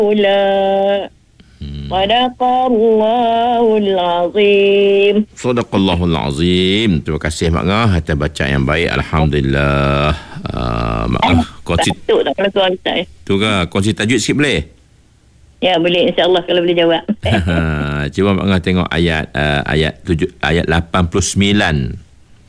Ula. Sadaqallahul azim. Sadaqallahul azim. Terima kasih Mak Ngah atas bacaan yang baik. Alhamdulillah. Mak Ngah kongsi Tak tak kalau soal Ustaz. tu ke, kongsi tajwid sikit boleh? Ya, boleh, insyaAllah kalau boleh jawab. Cuba Mak Ngah tengok ayat 89.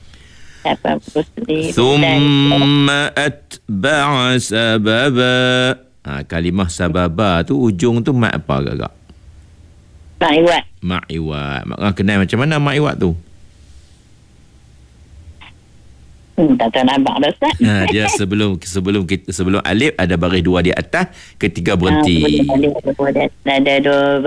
89. Thumma atba'a sababa. Kalimah sababa tu ujung tu mat apa agak? Mak Iwat. Mak iwat. Mak Ngah kenal macam mana mak iwat tu? Tak tahu nampak dah Ustaz. Dia sebelum alif ada baris dua di atas, ketika berhenti. Ada dua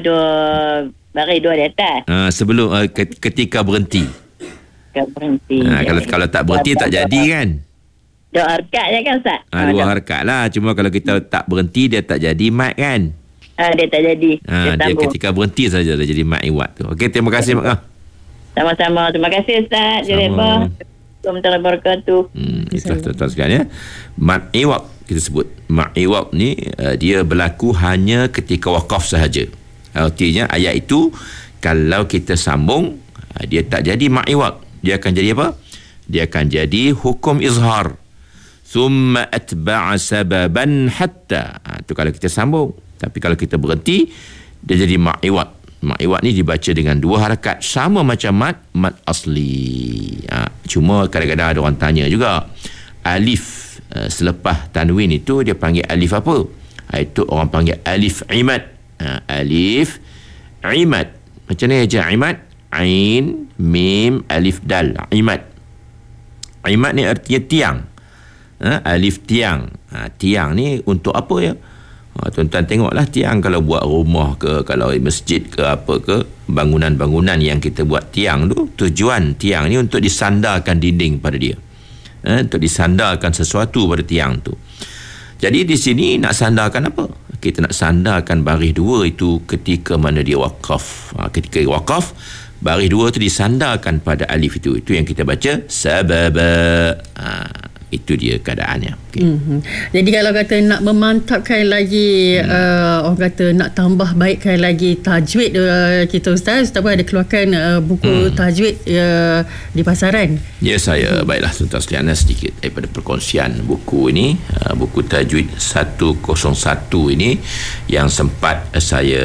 baris dua di atas. Sebelum ketika berhenti. Berhenti. Kalau tak berhenti tak jadi kan? Dua harkat je kan Ustaz? Dua harkat lah. Cuma kalau kita tak berhenti dia tak jadi mat kan? Dia tak jadi. Dia ketika berhenti saja dah jadi mat iwat tu. Okey, terima kasih Mak Ngah. Sama-sama. Terima kasih Ustaz. Sama. Assalamualaikum warahmatullahi wabarakatuh. Itulah tuan-tuan sekalian ya. Mat iwat kita sebut. Mat iwat ni dia berlaku hanya ketika wakaf sahaja. Artinya ayat itu kalau kita sambung dia tak jadi mat iwat. Dia akan jadi apa? Dia akan jadi hukum izhar. Thumma atba'a sababan hatta. Itu kalau kita sambung. Tapi kalau kita berhenti dia jadi mat iwat. Mat iwat ni dibaca dengan dua harakat sama macam mat asli. Cuma kadang-kadang ada orang tanya juga, alif selepas tanwin itu dia panggil alif apa? Itu orang panggil alif imad. Alif imad. Macam ni aja imad. Ain, mim, alif, dal. Imad. Imad ni artinya tiang. Alif tiang. Tiang ni untuk apa ya? Tuan-tuan tengoklah tiang kalau buat rumah ke, kalau masjid ke apa ke, bangunan-bangunan yang kita buat tiang tu, tujuan tiang ni untuk disandarkan dinding pada dia. Untuk disandarkan sesuatu pada tiang tu. Jadi di sini nak sandarkan apa? Kita nak sandarkan baris dua itu ketika mana dia wakaf. Ketika wakaf, baris dua tu disandarkan pada alif itu. Itu yang kita baca sababa. Itu dia keadaannya. Okay. Jadi kalau kata nak memantapkan lagi orang kata nak tambah baikkan lagi tajwid kita Ustaz pun ada keluarkan buku tajwid di pasaran. Ya saya. Baiklah tuan-tuan sekalian, sedikit daripada perkongsian buku ini, buku tajwid 101 ini yang sempat saya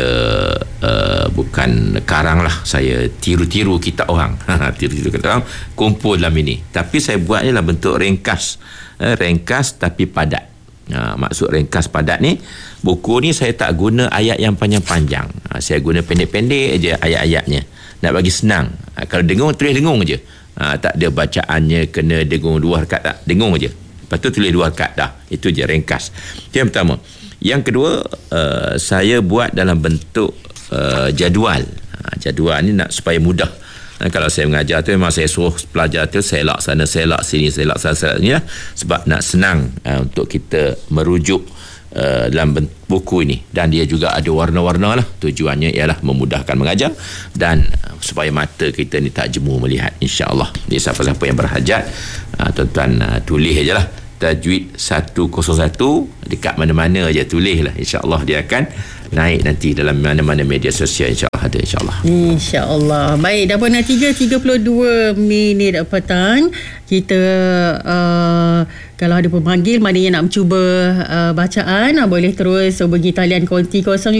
bukan karang lah, saya tiru-tiru kitab orang. Tiru-tiru kitab orang, kumpul dalam ini. Tapi saya buatnya dalam bentuk ringkas. Ringkas tapi padat. Maksud ringkas padat ni, buku ni saya tak guna ayat yang panjang-panjang. Saya guna pendek-pendek aja ayat-ayatnya. Nak bagi senang. Kalau dengung, tulis dengung aja. Tak ada bacaannya kena dengung dua harakat, tak. Dengung aja. Lepas tu tulis dua harakat dah. Itu je ringkas. Itu yang pertama. Yang kedua, saya buat dalam bentuk jadual. Jadual ni nak supaya mudah. Kalau saya mengajar tu memang saya suruh pelajar tu selak sana, selak sini, selak sana, selak sini lah. Sebab nak senang untuk kita merujuk dalam buku ini. Dan dia juga ada warna-warna lah. Tujuannya ialah memudahkan mengajar dan supaya mata kita ni tak jemu melihat, insya-Allah. Jadi siapa-siapa yang berhajat, tuan-tuan tulis je lah tajwid 101 dekat mana-mana aja tulis lah, insya-Allah dia akan naik nanti dalam mana-mana media sosial, insya-Allah ada, insya-Allah. Insya-Allah. Baik, dah pun 3:32 minit petang. Kita kalau ada pemanggil mana yang nak mencuba bacaan, boleh terus hubungi talian konti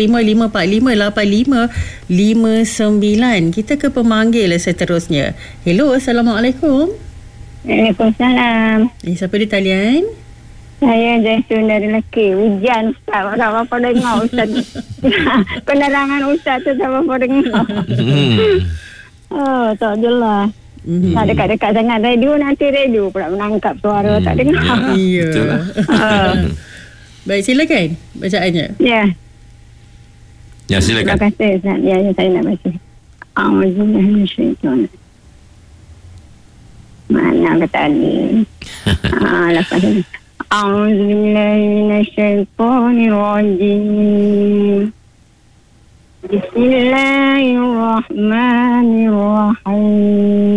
05458559. Kita ke pemanggil seterusnya. Hello, Assalamualaikum. Waalaikumsalam. Siapa di talian? Saya Jaitun dari Lekir. Hujan Ustaz. Tak apa dengar Ustaz. Penerangan Ustaz tu tak apa dengar. Tak adalah. Tak dekat-dekat sangat radio, nanti radio pula menangkap suara tak dengar. Ya. Baik, silakan bacaannya. Ya. Ya, silakan. Terima kasih Ustaz. Ya, saya nak baca. A'udzubillahi mana kata ni? Lepas ni. A'udzubillahi minasyaitonirrajim. Bismillahirrahmanirrahim.